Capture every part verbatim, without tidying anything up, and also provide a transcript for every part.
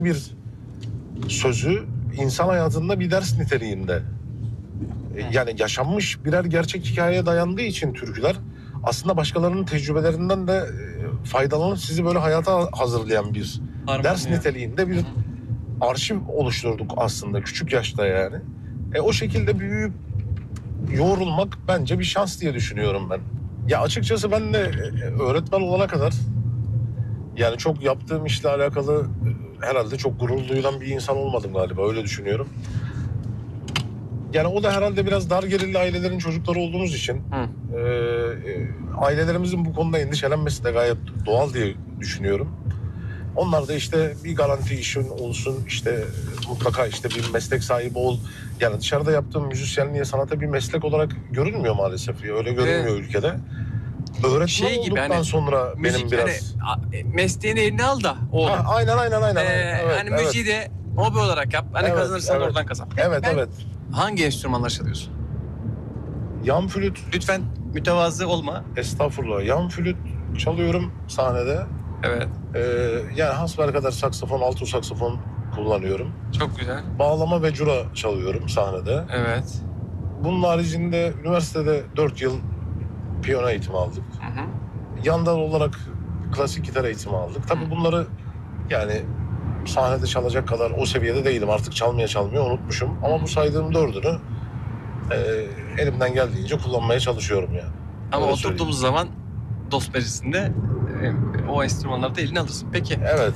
bir sözü insan hayatında bir ders niteliğinde. Yani yaşanmış birer gerçek hikayeye dayandığı için türküler aslında başkalarının tecrübelerinden de faydalanıp sizi böyle hayata hazırlayan bir Harman ders ya. niteliğinde bir arşiv oluşturduk aslında küçük yaşta yani. E, o şekilde büyüyüp yoğrulmak bence bir şans diye düşünüyorum ben. Ya açıkçası ben de öğretmen olana kadar yani çok yaptığım işle alakalı herhalde çok gurur duyulan bir insan olmadım galiba, öyle düşünüyorum. Yani o da herhalde biraz dar gelirli ailelerin çocukları olduğumuz için e, e, ailelerimizin bu konuda endişelenmesi de gayet doğal diye düşünüyorum. Onlar da işte bir garanti işin olsun, işte mutlaka işte bir meslek sahibi ol. Yani dışarıda yaptığım müzisyenliğe, sanata bir meslek olarak görünmüyor maalesef. Öyle görünmüyor Evet. ülkede. Öğretmen Şey gibi olduktan hani, sonra müzik benim biraz... hani mesleğini eline al da oğlum. Ha, aynen aynen aynen. Ee, evet, hani evet. müziği de hobi olarak yap. Hani Evet, kazanırsan evet. oradan kazan. Evet Ben- evet. Hangi enstrümanlar çalıyorsun? Yan flüt, Lütfen mütevazı olma. estağfurullah. Yan flüt çalıyorum sahnede. Evet. Ee, yani hasbelkader saksafon, alto saksafon kullanıyorum. Çok güzel. Bağlama ve cura çalıyorum sahnede. Evet. Bunun haricinde üniversitede dört yıl piyano eğitimi aldık. Hı hı. Yandan olarak klasik gitar eğitimi aldık. Tabii Hı. bunları yani sahnede çalacak kadar o seviyede değilim. Artık çalmaya çalmaya unutmuşum. Ama bu saydığım dördünü e, elimden geldiğince kullanmaya çalışıyorum yani. Ama Öyle oturduğumuz zaman dost meclisinde e, o enstrümanları da eline alırsın. Peki. Evet.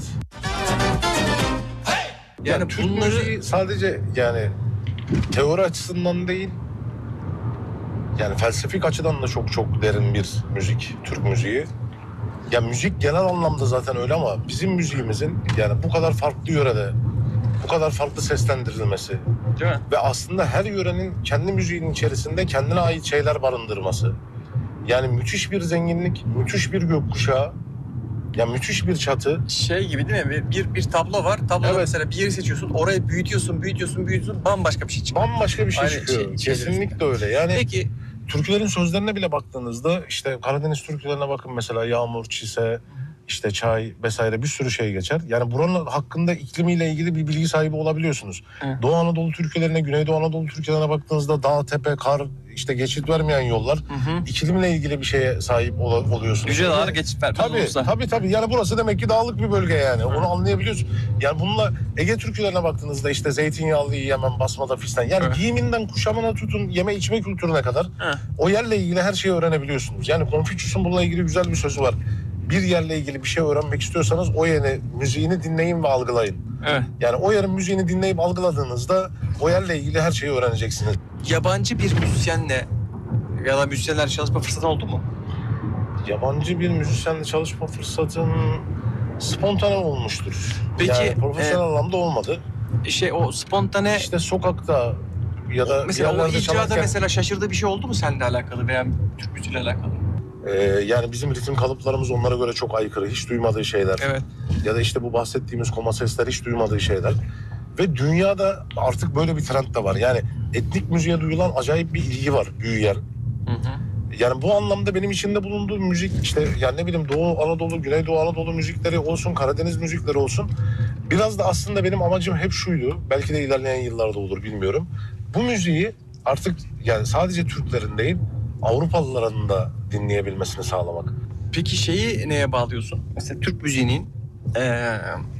Yani Yani Türk bunları müziği sadece yani teori açısından değil, yani felsefik açıdan da çok çok derin bir müzik, Türk müziği. Ya müzik genel anlamda zaten öyle ama bizim müziğimizin yani bu kadar farklı yörede, bu kadar farklı seslendirilmesi değil mi? ve aslında her yörenin kendi müziğinin içerisinde kendine ait şeyler barındırması. Yani müthiş bir zenginlik, müthiş bir gökkuşağı, ya müthiş bir çatı. Şey gibi değil mi? Bir bir tablo var. Tabloda Evet. mesela bir yeri seçiyorsun. Orayı büyütüyorsun, büyütüyorsun, büyütüyorsun. Bambaşka bir şey çıkıyor. Bambaşka bir şey Aynen, çıkıyor. şey- şey Kesinlikle öyle. Yani Peki türkülerin sözlerine bile baktığınızda işte Karadeniz türkülerine bakın mesela yağmur, çise, işte çay vesaire bir sürü şey geçer. Yani buranın hakkında iklimiyle ilgili bir bilgi sahibi olabiliyorsunuz. Evet. Doğu Anadolu türkülerine, Güneydoğu Anadolu türkülerine baktığınızda dağ, tepe, kar, işte geçit vermeyen yollar, Hı hı. iklimle ilgili bir şeye sahip ol- oluyorsunuz. Yüce dağlar Yani- geçit vermez Tabii, olursa. tabii tabii. Yani burası demek ki dağlık bir bölge yani. Onu anlayabiliyorsun. Yani bununla Ege türkülerine baktığınızda işte zeytinyağlı yiyemem, basmada fistan. Yani Evet. giyiminden kuşamına tutun, yeme içme kültürüne kadar Heh. o yerle ilgili her şeyi öğrenebiliyorsunuz. Yani Confucius'un bununla ilgili güzel bir sözü var. Bir yerle ilgili bir şey öğrenmek istiyorsanız o yerin müziğini dinleyin ve algılayın. Evet. Yani o yerin müziğini dinleyip algıladığınızda o yerle ilgili her şeyi öğreneceksiniz. Yabancı bir müzisyenle ya da müzisyenler çalışma fırsatın oldu mu? Yabancı bir müzisyenle çalışma fırsatım spontane olmuştur. Peki, yani profesyonel e, anlamda olmadı. Şey o spontane İşte sokakta ya da mesela bir o yerlerde icrada çalarken... mesela şaşırdığı bir şey oldu mu seninle alakalı veya Türk müziğiyle alakalı? Ee, yani bizim ritim kalıplarımız onlara göre çok aykırı. Hiç duymadığı şeyler. Evet. Ya da işte bu bahsettiğimiz koma sesler hiç duymadığı şeyler. Ve dünyada artık böyle bir trend de var. Yani etnik müziğe duyulan acayip bir ilgi var, büyüyen. Hı hı. Yani bu anlamda benim içinde bulunduğum müzik işte yani ne bileyim Doğu Anadolu, Güneydoğu Anadolu müzikleri olsun, Karadeniz müzikleri olsun. Biraz da aslında benim amacım hep şuydu. Belki de ilerleyen yıllarda olur bilmiyorum. Bu müziği artık yani sadece Türklerin değil Avrupalıların da dinleyebilmesini sağlamak. Peki şeyi neye bağlıyorsun? Mesela Türk müziğinin eee,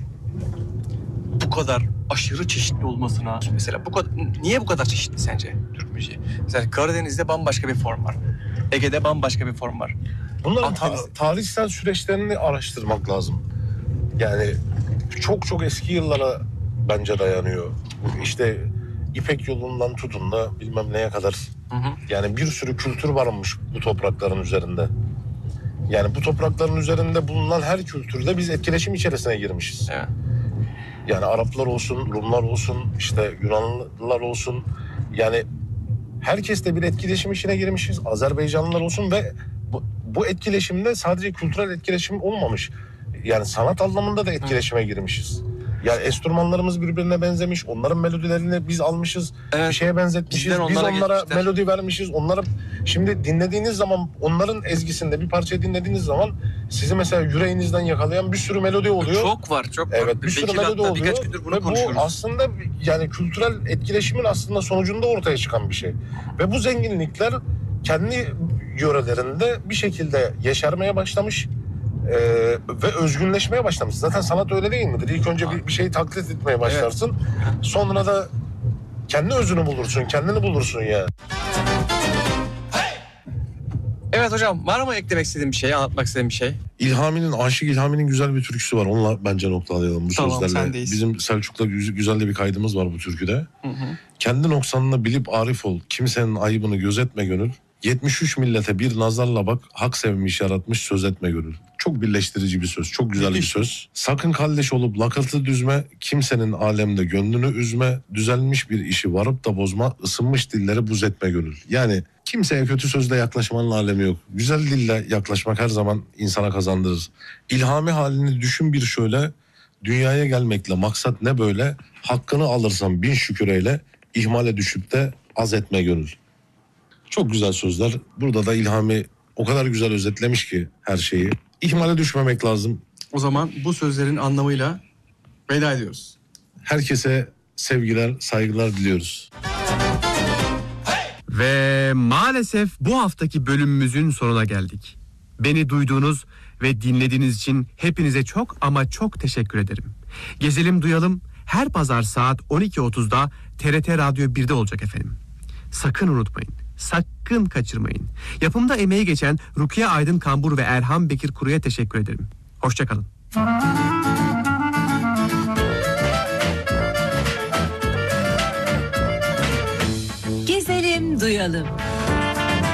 bu kadar aşırı çeşitli olmasına mesela bu kadar niye bu kadar çeşitli sence Türk müziği? Mesela Karadeniz'de bambaşka bir form var. Ege'de bambaşka bir form var. Bunların ta- Akdeniz- tarihsel süreçlerini araştırmak lazım. Yani çok çok eski yıllara bence dayanıyor. İşte İpek yolundan tutun da bilmem neye kadar. Hı hı. Yani bir sürü kültür varmış bu toprakların üzerinde. Yani bu toprakların üzerinde bulunan her kültürde biz etkileşim içerisine girmişiz. Evet. Yani Araplar olsun, Rumlar olsun, işte Yunanlılar olsun. Yani herkesle bir etkileşim içine girmişiz. Azerbaycanlılar olsun ve bu, bu etkileşimde sadece kültürel etkileşim olmamış. Yani sanat anlamında da etkileşime girmişiz. Yani enstrümanlarımız birbirine benzemiş. Onların melodilerini biz almışız. Evet. Bir şeye benzetmişiz. Bizden Biz onlara onlara geçmişler. melodi vermişiz. Onlara şimdi dinlediğiniz zaman onların ezgisinde bir parçayı dinlediğiniz zaman sizi mesela yüreğinizden yakalayan bir sürü melodi oluyor. Çok var, çok var. Evet, bir sürü Bekir melodi hatta oluyor. birkaç gündür bunu Ve bu konuşuyoruz. aslında yani kültürel etkileşimin aslında sonucunda ortaya çıkan bir şey. Ve bu zenginlikler kendi yörelerinde bir şekilde yeşermeye başlamış. Ee, ve özgünleşmeye başlamış. Zaten sanat öyle değil midir? İlk önce bir, bir şeyi taklit etmeye başlarsın. Sonra da kendi özünü bulursun, kendini bulursun ya. Evet hocam, var mı eklemek istediğin bir şey, anlatmak istediğin bir şey? İlhami'nin, Aşık İlhami'nin güzel bir türküsü var. Onunla bence noktalayalım bu Tamam, sözlerle. sendeyiz. Bizim Selçuk'la güz- güzel de bir kaydımız var bu türküde. Hı hı. Kendi noksanını bilip arif ol, kimsenin ayıbını gözetme gönül. yetmiş üç millete bir nazarla bak, hak sevmiş yaratmış söz etme gönül. Çok birleştirici bir söz, çok güzel bir söz. Sakın kalleş olup lakırtı düzme, kimsenin alemde gönlünü üzme, düzelmiş bir işi varıp da bozma, ısınmış dilleri buz etme gönül. Yani kimseye kötü sözle yaklaşmanın alemi yok. Güzel dille yaklaşmak her zaman insana kazandırır. İlhami halini düşün bir şöyle, dünyaya gelmekle maksat ne böyle, hakkını alırsan bin şükür eyle, ihmale düşüp de az etme gönül. Çok güzel sözler. Burada da İlhami o kadar güzel özetlemiş ki her şeyi. İhmale düşmemek lazım. O zaman bu sözlerin anlamıyla veda ediyoruz. Herkese sevgiler, saygılar diliyoruz. Ve maalesef bu haftaki bölümümüzün sonuna geldik. Beni duyduğunuz ve dinlediğiniz için hepinize çok ama çok teşekkür ederim. Gezelim Duyalım her pazar saat on iki otuzda T R T Radyo birde olacak efendim. Sakın unutmayın, sakın kaçırmayın. Yapımda emeği geçen Rukiye Aydın Kambur ve Erhan Bekir Kuru'ya teşekkür ederim. Hoşçakalın. Gezelim Duyalım.